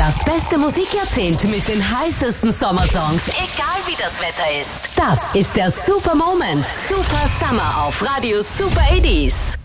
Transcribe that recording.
Das beste Musikjahrzehnt mit den heißesten Sommersongs, egal wie das Wetter ist. Das ist der Super Moment. Super Summer auf Radio Super 80s.